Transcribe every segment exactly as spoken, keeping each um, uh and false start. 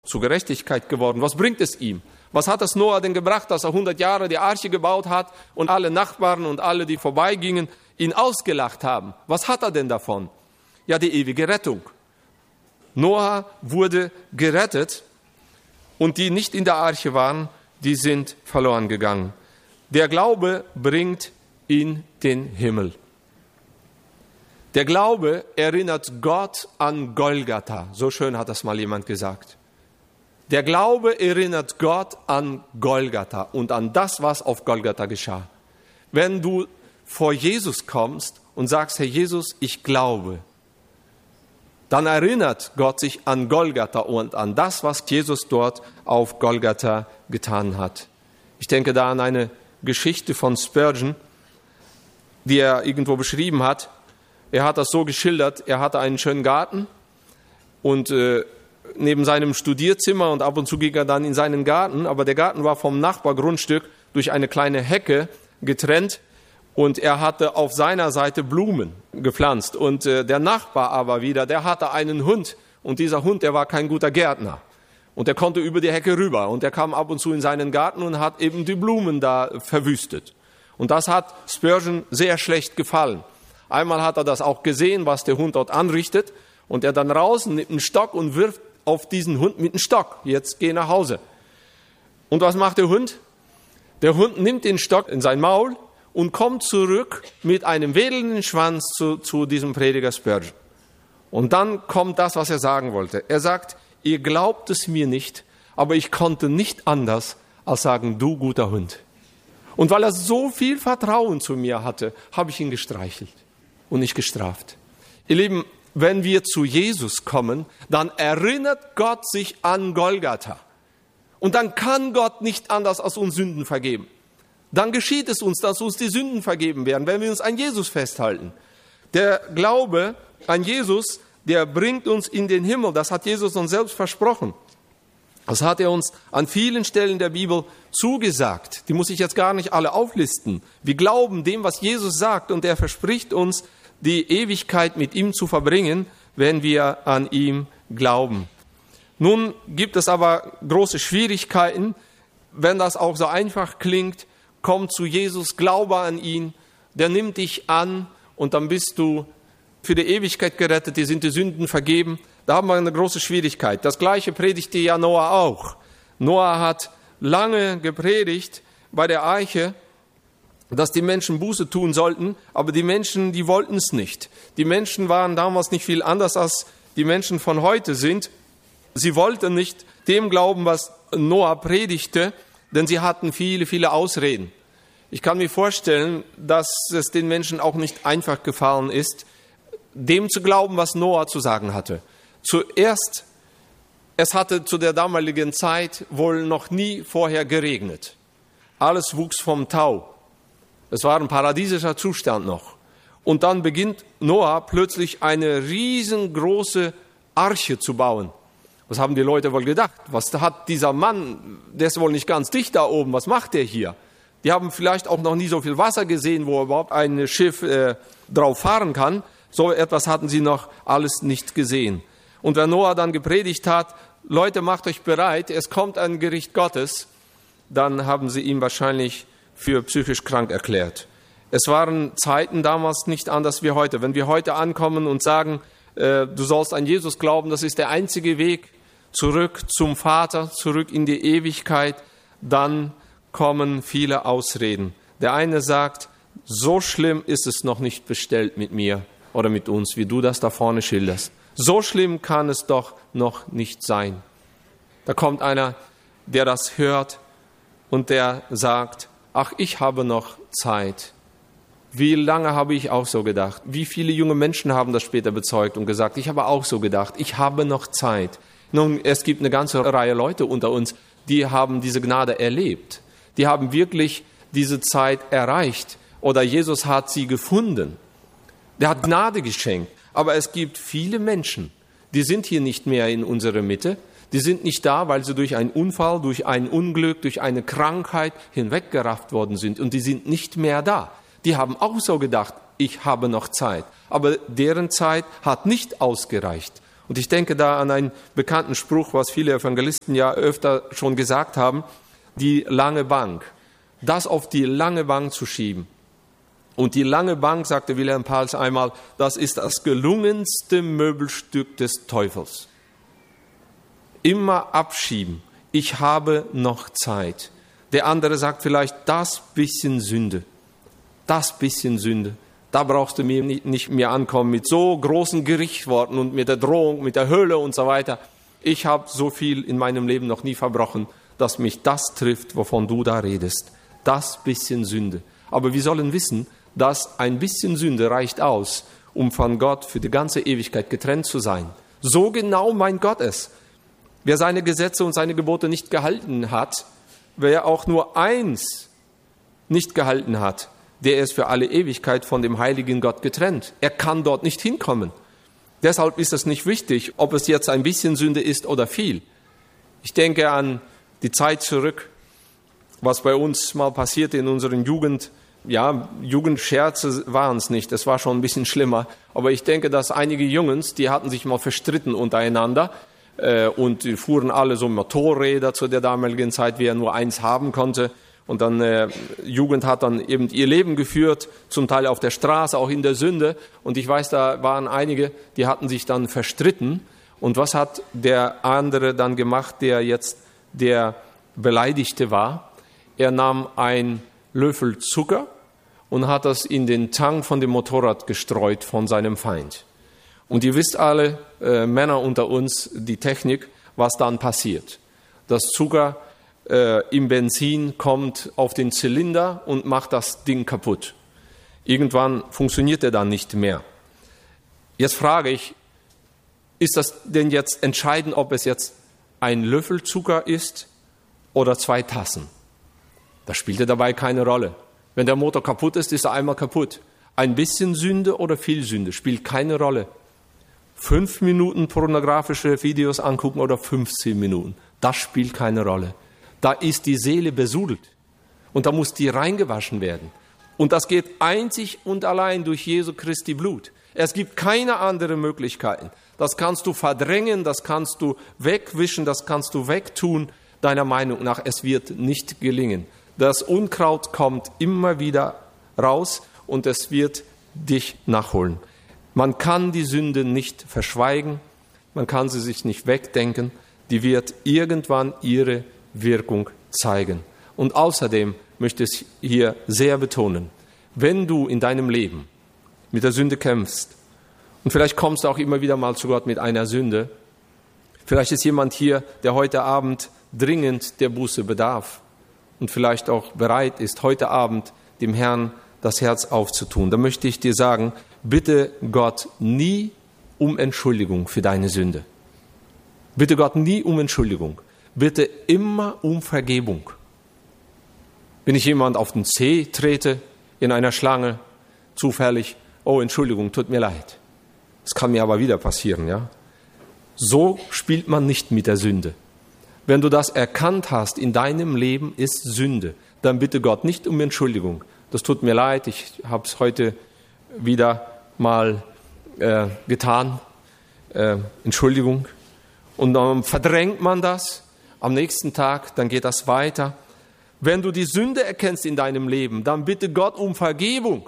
zur Gerechtigkeit geworden. Was bringt es ihm? Was hat es Noah denn gebracht, dass er hundert Jahre die Arche gebaut hat und alle Nachbarn und alle, die vorbeigingen, ihn ausgelacht haben? Was hat er denn davon? Ja, die ewige Rettung. Noah wurde gerettet und die nicht in der Arche waren, die sind verloren gegangen. Der Glaube bringt in den Himmel. Der Glaube erinnert Gott an Golgatha. So schön hat das mal jemand gesagt. Der Glaube erinnert Gott an Golgatha und an das, was auf Golgatha geschah. Wenn du vor Jesus kommst und sagst, Herr Jesus, ich glaube, dann erinnert Gott sich an Golgatha und an das, was Jesus dort auf Golgatha getan hat. Ich denke da an eine Geschichte von Spurgeon, die er irgendwo beschrieben hat. Er hat das so geschildert, er hatte einen schönen Garten und äh, neben seinem Studierzimmer und ab und zu ging er dann in seinen Garten, aber der Garten war vom Nachbargrundstück durch eine kleine Hecke getrennt und er hatte auf seiner Seite Blumen gepflanzt und äh, der Nachbar aber wieder, der hatte einen Hund und dieser Hund, der war kein guter Gärtner und der konnte über die Hecke rüber und der kam ab und zu in seinen Garten und hat eben die Blumen da verwüstet und das hat Spurgeon sehr schlecht gefallen. Einmal hat er das auch gesehen, was der Hund dort anrichtet und er dann raus, nimmt einen Stock und wirft auf diesen Hund mit dem Stock. Jetzt geh nach Hause. Und was macht der Hund? Der Hund nimmt den Stock in sein Maul und kommt zurück mit einem wedelnden Schwanz zu, zu diesem Prediger Spurgeon. Und dann kommt das, was er sagen wollte. Er sagt, ihr glaubt es mir nicht, aber ich konnte nicht anders als sagen, du guter Hund. Und weil er so viel Vertrauen zu mir hatte, habe ich ihn gestreichelt und nicht gestraft. Ihr Lieben, wenn wir zu Jesus kommen, dann erinnert Gott sich an Golgatha. Und dann kann Gott nicht anders als uns Sünden vergeben. Dann geschieht es uns, dass uns die Sünden vergeben werden, wenn wir uns an Jesus festhalten. Der Glaube an Jesus, der bringt uns in den Himmel. Das hat Jesus uns selbst versprochen. Das hat er uns an vielen Stellen der Bibel zugesagt. Die muss ich jetzt gar nicht alle auflisten. Wir glauben dem, was Jesus sagt, und er verspricht uns, die Ewigkeit mit ihm zu verbringen, wenn wir an ihm glauben. Nun gibt es aber große Schwierigkeiten. Wenn das auch so einfach klingt, komm zu Jesus, glaube an ihn, der nimmt dich an und dann bist du für die Ewigkeit gerettet, dir sind die Sünden vergeben. Da haben wir eine große Schwierigkeit. Das Gleiche predigte ja Noah auch. Noah hat lange gepredigt bei der Arche, dass die Menschen Buße tun sollten, aber die Menschen, die wollten es nicht. Die Menschen waren damals nicht viel anders, als die Menschen von heute sind. Sie wollten nicht dem glauben, was Noah predigte, denn sie hatten viele, viele Ausreden. Ich kann mir vorstellen, dass es den Menschen auch nicht einfach gefallen ist, dem zu glauben, was Noah zu sagen hatte. Zuerst, es hatte zu der damaligen Zeit wohl noch nie vorher geregnet. Alles wuchs vom Tau. Es war ein paradiesischer Zustand noch. Und dann beginnt Noah plötzlich eine riesengroße Arche zu bauen. Was haben die Leute wohl gedacht? Was hat dieser Mann, der ist wohl nicht ganz dicht da oben, was macht der hier? Die haben vielleicht auch noch nie so viel Wasser gesehen, wo überhaupt ein Schiff äh, drauf fahren kann. So etwas hatten sie noch alles nicht gesehen. Und wenn Noah dann gepredigt hat, Leute, macht euch bereit, es kommt ein Gericht Gottes, dann haben sie ihn wahrscheinlich für psychisch krank erklärt. Es waren Zeiten damals nicht anders wie heute. Wenn wir heute ankommen und sagen, äh, du sollst an Jesus glauben, das ist der einzige Weg zurück zum Vater, zurück in die Ewigkeit, dann kommen viele Ausreden. Der eine sagt, so schlimm ist es noch nicht bestellt mit mir oder mit uns, wie du das da vorne schilderst. So schlimm kann es doch noch nicht sein. Da kommt einer, der das hört und der sagt, ach, ich habe noch Zeit. Wie lange habe ich auch so gedacht? Wie viele junge Menschen haben das später bezeugt und gesagt, ich habe auch so gedacht, ich habe noch Zeit. Nun, es gibt eine ganze Reihe Leute unter uns, die haben diese Gnade erlebt. Die haben wirklich diese Zeit erreicht oder Jesus hat sie gefunden. Der hat Gnade geschenkt. Aber es gibt viele Menschen, die sind hier nicht mehr in unserer Mitte. Die sind nicht da, weil sie durch einen Unfall, durch ein Unglück, durch eine Krankheit hinweggerafft worden sind. Und die sind nicht mehr da. Die haben auch so gedacht, ich habe noch Zeit. Aber deren Zeit hat nicht ausgereicht. Und ich denke da an einen bekannten Spruch, was viele Evangelisten ja öfter schon gesagt haben, die lange Bank. Das auf die lange Bank zu schieben. Und die lange Bank, sagte Wilhelm Pals einmal, das ist das gelungenste Möbelstück des Teufels. Immer abschieben. Ich habe noch Zeit. Der andere sagt vielleicht, das bisschen Sünde. Das bisschen Sünde. Da brauchst du mir nicht mehr ankommen mit so großen Gerichtsworten und mit der Drohung, mit der Hölle und so weiter. Ich habe so viel in meinem Leben noch nie verbrochen, dass mich das trifft, wovon du da redest. Das bisschen Sünde. Aber wir sollen wissen, dass ein bisschen Sünde reicht aus, um von Gott für die ganze Ewigkeit getrennt zu sein. So genau meint Gott es. Wer seine Gesetze und seine Gebote nicht gehalten hat, wer auch nur eins nicht gehalten hat, der ist für alle Ewigkeit von dem heiligen Gott getrennt. Er kann dort nicht hinkommen. Deshalb ist es nicht wichtig, ob es jetzt ein bisschen Sünde ist oder viel. Ich denke an die Zeit zurück, was bei uns mal passierte in unserer Jugend. Ja, Jugendscherze waren es nicht, es war schon ein bisschen schlimmer. Aber ich denke, dass einige Jungs, die hatten sich mal verstritten untereinander äh, und die fuhren alle so Motorräder zu der damaligen Zeit, wie er nur eins haben konnte. Und dann, äh, Jugend hat dann eben ihr Leben geführt, zum Teil auf der Straße, auch in der Sünde. Und ich weiß, da waren einige, die hatten sich dann verstritten. Und was hat der andere dann gemacht, der jetzt der Beleidigte war? Er nahm ein Löffel Zucker und hat das in den Tank von dem Motorrad gestreut von seinem Feind. Und ihr wisst alle, äh, Männer unter uns, die Technik, was dann passiert. Das Zucker äh, im Benzin kommt auf den Zylinder und macht das Ding kaputt. Irgendwann funktioniert er dann nicht mehr. Jetzt frage ich, ist das denn jetzt entscheidend, ob es jetzt ein Löffel Zucker ist oder zwei Tassen? Das spielte dabei keine Rolle. Wenn der Motor kaputt ist, ist er einmal kaputt. Ein bisschen Sünde oder viel Sünde spielt keine Rolle. Fünf Minuten pornografische Videos angucken oder fünfzehn Minuten, das spielt keine Rolle. Da ist die Seele besudelt und da muss die reingewaschen werden. Und das geht einzig und allein durch Jesu Christi Blut. Es gibt keine anderen Möglichkeiten. Das kannst du verdrängen, das kannst du wegwischen, das kannst du wegtun. Deiner Meinung nach, es wird nicht gelingen. Das Unkraut kommt immer wieder raus und es wird dich nachholen. Man kann die Sünde nicht verschweigen, man kann sie sich nicht wegdenken, die wird irgendwann ihre Wirkung zeigen. Und außerdem möchte ich hier sehr betonen, wenn du in deinem Leben mit der Sünde kämpfst, und vielleicht kommst du auch immer wieder mal zu Gott mit einer Sünde, vielleicht ist jemand hier, der heute Abend dringend der Buße bedarf und vielleicht auch bereit ist, heute Abend dem Herrn das Herz aufzutun. Da möchte ich dir sagen, bitte Gott nie um Entschuldigung für deine Sünde. Bitte Gott nie um Entschuldigung. Bitte immer um Vergebung. Wenn ich jemand auf den Zeh trete, in einer Schlange, zufällig, oh, Entschuldigung, tut mir leid. Das kann mir aber wieder passieren, ja. So spielt man nicht mit der Sünde. Wenn du das erkannt hast, in deinem Leben ist Sünde, dann bitte Gott nicht um Entschuldigung. Das tut mir leid, ich habe es heute wieder mal äh, getan. Äh, Entschuldigung. Und dann verdrängt man das. Am nächsten Tag, dann geht das weiter. Wenn du die Sünde erkennst in deinem Leben, dann bitte Gott um Vergebung.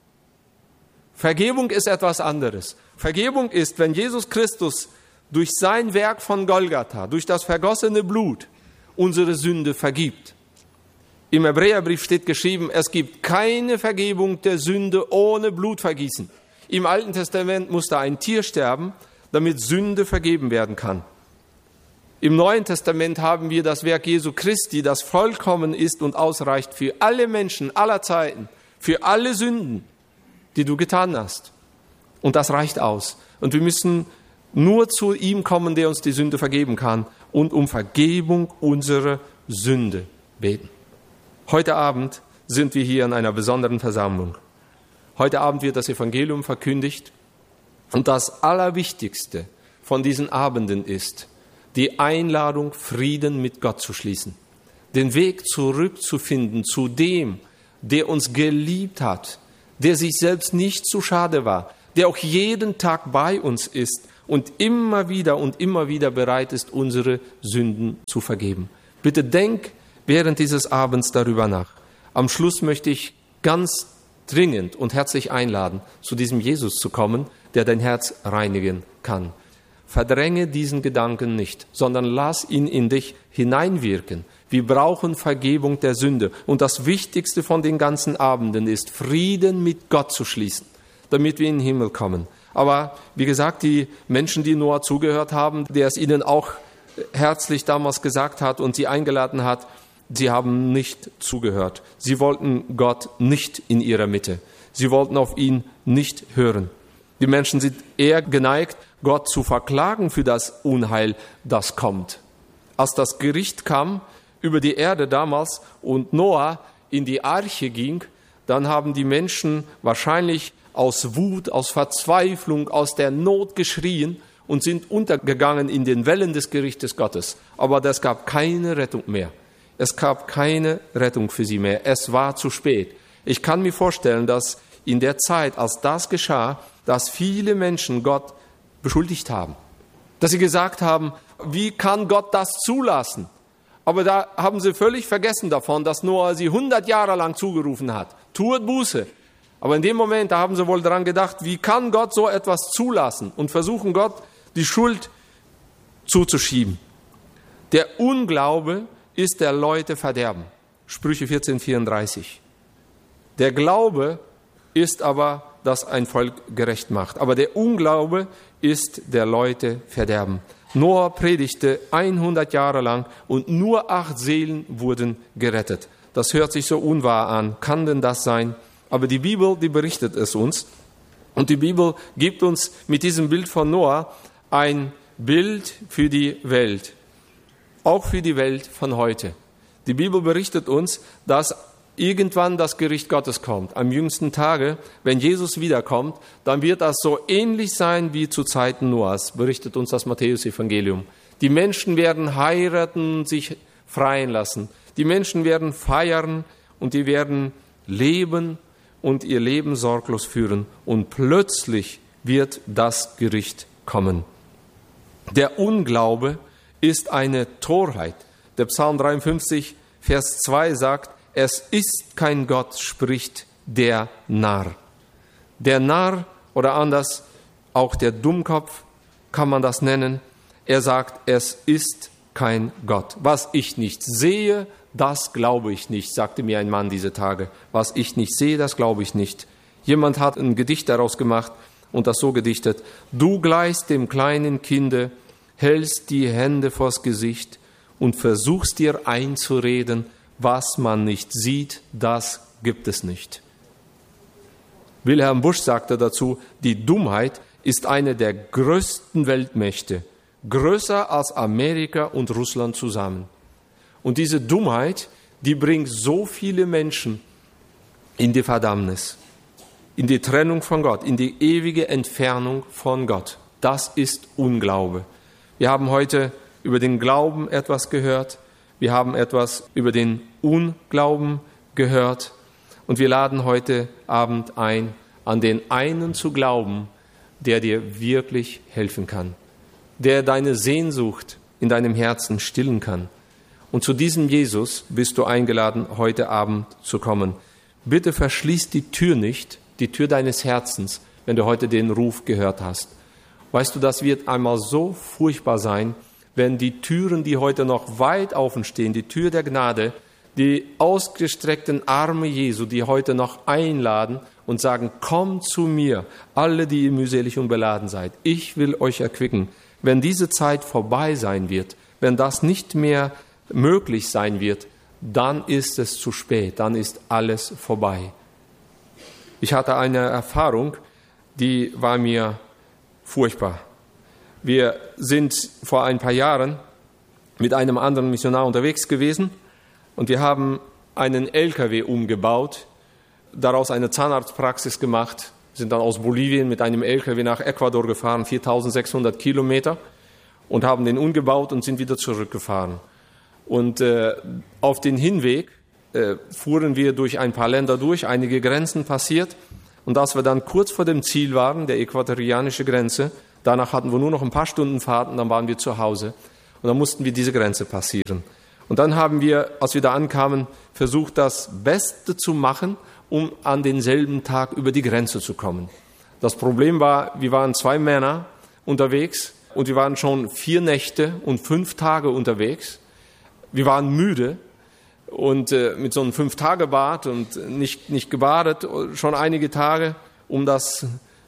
Vergebung ist etwas anderes. Vergebung ist, wenn Jesus Christus durch sein Werk von Golgatha, durch das vergossene Blut, unsere Sünde vergibt. Im Hebräerbrief steht geschrieben, es gibt keine Vergebung der Sünde ohne Blutvergießen. Im Alten Testament musste ein Tier sterben, damit Sünde vergeben werden kann. Im Neuen Testament haben wir das Werk Jesu Christi, das vollkommen ist und ausreicht für alle Menschen aller Zeiten, für alle Sünden, die du getan hast. Und das reicht aus. Und wir müssen nur zu ihm kommen, der uns die Sünde vergeben kann und um Vergebung unserer Sünde beten. Heute Abend sind wir hier in einer besonderen Versammlung. Heute Abend wird das Evangelium verkündigt und das Allerwichtigste von diesen Abenden ist, die Einladung, Frieden mit Gott zu schließen, den Weg zurückzufinden zu dem, der uns geliebt hat, der sich selbst nicht zu schade war, der auch jeden Tag bei uns ist und immer wieder und immer wieder bereit ist, unsere Sünden zu vergeben. Bitte denk während dieses Abends darüber nach. Am Schluss möchte ich ganz dringend und herzlich einladen, zu diesem Jesus zu kommen, der dein Herz reinigen kann. Verdränge diesen Gedanken nicht, sondern lass ihn in dich hineinwirken. Wir brauchen Vergebung der Sünde. Und das Wichtigste von den ganzen Abenden ist, Frieden mit Gott zu schließen, damit wir in den Himmel kommen. Aber wie gesagt, die Menschen, die Noah zugehört haben, der es ihnen auch herzlich damals gesagt hat und sie eingeladen hat, sie haben nicht zugehört. Sie wollten Gott nicht in ihrer Mitte. Sie wollten auf ihn nicht hören. Die Menschen sind eher geneigt, Gott zu verklagen für das Unheil, das kommt. Als das Gericht kam über die Erde damals und Noah in die Arche ging, dann haben die Menschen wahrscheinlich aus Wut, aus Verzweiflung, aus der Not geschrien und sind untergegangen in den Wellen des Gerichtes Gottes. Aber es gab keine Rettung mehr. Es gab keine Rettung für sie mehr. Es war zu spät. Ich kann mir vorstellen, dass in der Zeit, als das geschah, dass viele Menschen Gott beschuldigt haben. Dass sie gesagt haben, wie kann Gott das zulassen? Aber da haben sie völlig vergessen davon, dass Noah sie hundert Jahre lang zugerufen hat. Tuet Buße. Aber in dem Moment, da haben sie wohl daran gedacht, wie kann Gott so etwas zulassen? Und versuchen Gott die Schuld zuzuschieben. Der Unglaube ist der Leute Verderben. Sprüche vierzehn vierunddreißig. Der Glaube ist aber, das ein Volk gerecht macht. Aber der Unglaube ist der Leute Verderben. Noah predigte hundert Jahre lang und nur acht Seelen wurden gerettet. Das hört sich so unwahr an. Kann denn das sein? Aber die Bibel, die berichtet es uns. Und die Bibel gibt uns mit diesem Bild von Noah ein Bild für die Welt. Auch für die Welt von heute. Die Bibel berichtet uns, dass irgendwann das Gericht Gottes kommt. Am jüngsten Tage, wenn Jesus wiederkommt, dann wird das so ähnlich sein wie zu Zeiten Noahs, berichtet uns das Matthäus-Evangelium. Die Menschen werden heiraten und sich freien lassen. Die Menschen werden feiern und die werden leben und ihr Leben sorglos führen. Und plötzlich wird das Gericht kommen. Der Unglaube ist eine Torheit. Der Psalm dreiundfünfzig, Vers zwei sagt, es ist kein Gott, spricht der Narr. Der Narr oder anders auch der Dummkopf kann man das nennen. Er sagt, es ist kein Gott. Was ich nicht sehe, das glaube ich nicht, sagte mir ein Mann diese Tage. Was ich nicht sehe, das glaube ich nicht. Jemand hat ein Gedicht daraus gemacht und das so gedichtet. Du gleichst dem kleinen Kinde, hältst die Hände vors Gesicht und versuchst dir einzureden, was man nicht sieht, das gibt es nicht. Wilhelm Busch sagte dazu, die Dummheit ist eine der größten Weltmächte, größer als Amerika und Russland zusammen. Und diese Dummheit, die bringt so viele Menschen in die Verdammnis, in die Trennung von Gott, in die ewige Entfernung von Gott. Das ist Unglaube. Wir haben heute über den Glauben etwas gehört. Wir haben etwas über den Unglauben gehört und wir laden heute Abend ein, an den einen zu glauben, der dir wirklich helfen kann, der deine Sehnsucht in deinem Herzen stillen kann. Und zu diesem Jesus bist du eingeladen, heute Abend zu kommen. Bitte verschließ die Tür nicht, die Tür deines Herzens, wenn du heute den Ruf gehört hast. Weißt du, das wird einmal so furchtbar sein, wenn die Türen, die heute noch weit offen stehen, die Tür der Gnade, die ausgestreckten Arme Jesu, die heute noch einladen und sagen, kommt zu mir, alle, die ihr mühselig und beladen seid. Ich will euch erquicken. Wenn diese Zeit vorbei sein wird, wenn das nicht mehr möglich sein wird, dann ist es zu spät, dann ist alles vorbei. Ich hatte eine Erfahrung, die war mir furchtbar. Wir sind vor ein paar Jahren mit einem anderen Missionar unterwegs gewesen und wir haben einen L K W umgebaut, daraus eine Zahnarztpraxis gemacht, sind dann aus Bolivien mit einem L K W nach Ecuador gefahren, viertausendsechshundert Kilometer, und haben den umgebaut und sind wieder zurückgefahren. Und äh, auf den Hinweg äh, fuhren wir durch ein paar Länder durch, einige Grenzen passiert, und als wir dann kurz vor dem Ziel waren, der äquatorianischen Grenze, Danach hatten wir nur noch ein paar Stunden Fahrt und dann waren wir zu Hause. Und dann mussten wir diese Grenze passieren. Und dann haben wir, als wir da ankamen, versucht, das Beste zu machen, um an denselben Tag über die Grenze zu kommen. Das Problem war, wir waren zwei Männer unterwegs und wir waren schon vier Nächte und fünf Tage unterwegs. Wir waren müde und äh, mit so einem Fünf-Tage-Bad und nicht, nicht gebadet, schon einige Tage, um das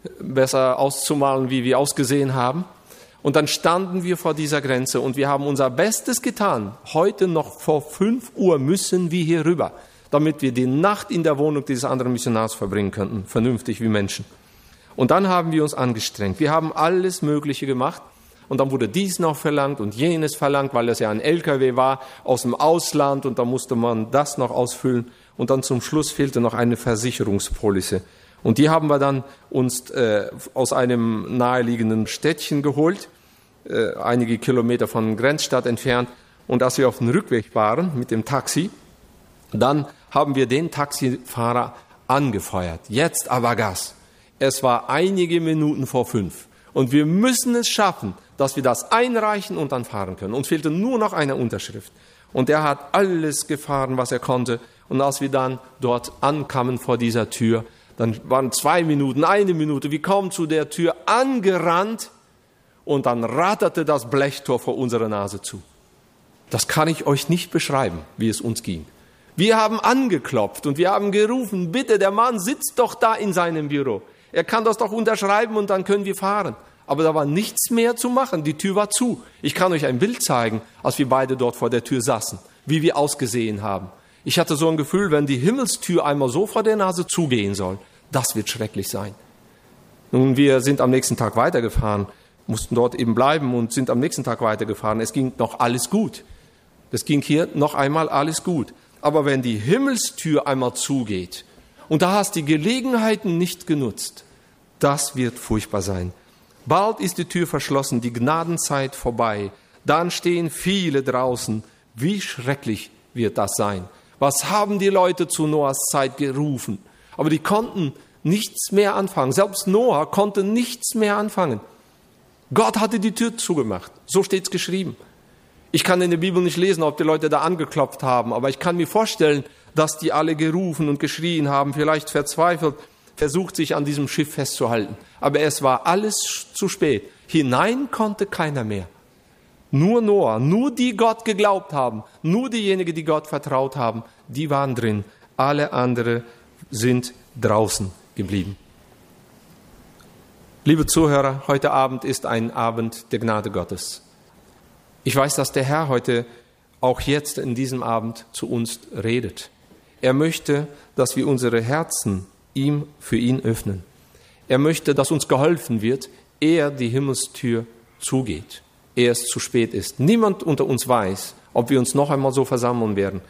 besser auszumalen, wie wir ausgesehen haben. Und dann standen wir vor dieser Grenze und wir haben unser Bestes getan. Heute noch vor fünf Uhr müssen wir hier rüber, damit wir die Nacht in der Wohnung dieses anderen Missionars verbringen könnten, vernünftig wie Menschen. Und dann haben wir uns angestrengt. Wir haben alles Mögliche gemacht. Und dann wurde dies noch verlangt und jenes verlangt, weil es ja ein L K W war aus dem Ausland und da musste man das noch ausfüllen. Und dann zum Schluss fehlte noch eine Versicherungspolice. Und die haben wir dann uns äh, aus einem naheliegenden Städtchen geholt, äh, einige Kilometer von Grenzstadt entfernt. Und als wir auf dem Rückweg waren mit dem Taxi, dann haben wir den Taxifahrer angefeuert. Jetzt aber Gas. Es war einige Minuten vor fünf. Und wir müssen es schaffen, dass wir das einreichen und dann fahren können. Uns fehlte nur noch eine Unterschrift. Und er hat alles gefahren, was er konnte. Und als wir dann dort ankamen vor dieser Tür, dann waren zwei Minuten, eine Minute, wir kamen zu der Tür angerannt und dann ratterte das Blechtor vor unserer Nase zu. Das kann ich euch nicht beschreiben, wie es uns ging. Wir haben angeklopft und wir haben gerufen, bitte, der Mann sitzt doch da in seinem Büro. Er kann das doch unterschreiben und dann können wir fahren. Aber da war nichts mehr zu machen, die Tür war zu. Ich kann euch ein Bild zeigen, als wir beide dort vor der Tür saßen, wie wir ausgesehen haben. Ich hatte so ein Gefühl, wenn die Himmelstür einmal so vor der Nase zugehen soll, das wird schrecklich sein. Nun, wir sind am nächsten Tag weitergefahren, mussten dort eben bleiben und sind am nächsten Tag weitergefahren. Es ging noch alles gut. Es ging hier noch einmal alles gut. Aber wenn die Himmelstür einmal zugeht und da hast die Gelegenheiten nicht genutzt, das wird furchtbar sein. Bald ist die Tür verschlossen, die Gnadenzeit vorbei. Dann stehen viele draußen. Wie schrecklich wird das sein? Was haben die Leute zu Noahs Zeit gerufen? Aber die konnten nichts mehr anfangen. Selbst Noah konnte nichts mehr anfangen. Gott hatte die Tür zugemacht. So steht es geschrieben. Ich kann in der Bibel nicht lesen, ob die Leute da angeklopft haben, aber ich kann mir vorstellen, dass die alle gerufen und geschrien haben, vielleicht verzweifelt, versucht sich an diesem Schiff festzuhalten. Aber es war alles zu spät. Hinein konnte keiner mehr. Nur Noah, nur die Gott geglaubt haben, nur diejenigen, die Gott vertraut haben, die waren drin. Alle anderen sind draußen geblieben. Liebe Zuhörer, heute Abend ist ein Abend der Gnade Gottes. Ich weiß, dass der Herr heute auch jetzt in diesem Abend zu uns redet. Er möchte, dass wir unsere Herzen ihm für ihn öffnen. Er möchte, dass uns geholfen wird, ehe die Himmelstür zugeht, ehe es zu spät ist. Niemand unter uns weiß, ob wir uns noch einmal so versammeln werden.